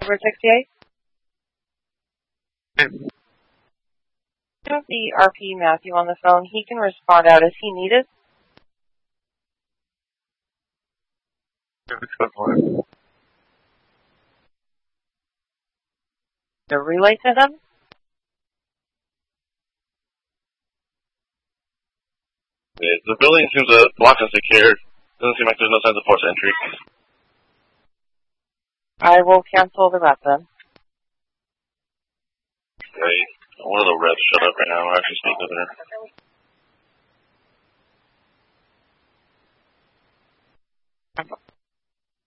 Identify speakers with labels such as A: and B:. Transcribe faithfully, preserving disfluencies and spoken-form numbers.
A: Over sixty-eight?
B: Okay.
A: I have the R P Matthew on the phone. He can respond out as he needed. The relay to them?
B: Yeah, the building seems to block and secure. Doesn't seem like there's no signs of forced entry.
A: I will cancel the rep then.
B: Great. One of the reps shut up right now. I'll actually speak with her.